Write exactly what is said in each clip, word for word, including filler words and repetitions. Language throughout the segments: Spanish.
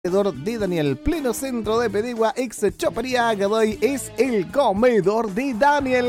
Comedor de Daniel, pleno centro de Pedigua, ex Chopería Godoy, es el comedor de Daniel.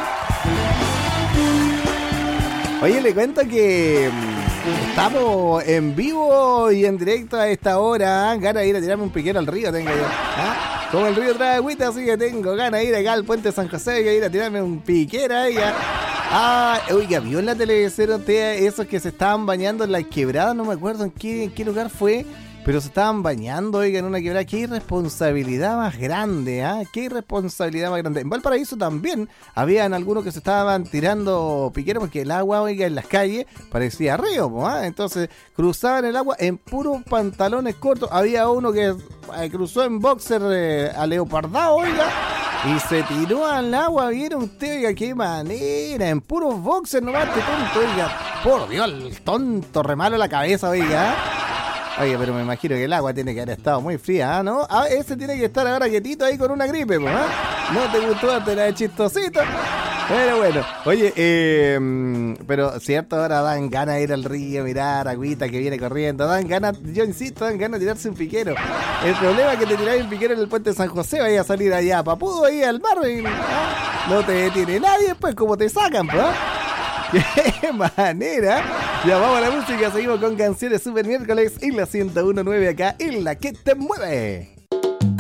Oye, le cuento que estamos en vivo y en directo a esta hora. Ganas de ir a tirarme un piquero al río tengo yo. ¿Ah? Como el río trae agüita, así que tengo ganas de ir acá al puente San José y ir a tirarme un piquero ahí. Ah, oiga, ¿vio en la televisión usted esos que se estaban bañando en la quebrada? No me acuerdo en qué, en qué lugar fue. Pero se estaban bañando, oiga, en una quebrada. Qué irresponsabilidad más grande, ¿ah? ¿eh? Qué irresponsabilidad más grande. En Valparaíso también habían algunos que se estaban tirando piqueros porque el agua, oiga, en las calles parecía río, ¿ah? ¿eh? Entonces cruzaban el agua en puros pantalones cortos. Había uno que eh, cruzó en boxer eh, a leopardado, oiga, y se tiró al agua. ¿Vieron usted, oiga, qué manera? En puros boxers nomás, te tonto, oiga. Por Dios, el tonto remalo la cabeza, oiga. Oye, pero me imagino que el agua tiene que haber estado muy fría, ¿ah, no? Ah, ese tiene que estar ahora quietito ahí con una gripe, ¿ah? ¿No te gustó? Te la de chistosito. Pero bueno, oye, eh, pero cierto, ahora dan ganas de ir al río, mirar agüita que viene corriendo, dan ganas, yo insisto, dan ganas de tirarse un piquero. El problema es que te tiráis un piquero en el puente San José, vaya a salir allá, papudo, ahí al mar, y, ¿ah? No te detiene nadie, pues, como te sacan, pues, ¿ah? ¡Qué manera! Ya vamos a la música, seguimos con canciones Super Miércoles en la ciento uno punto nueve acá en La Que Te Mueve.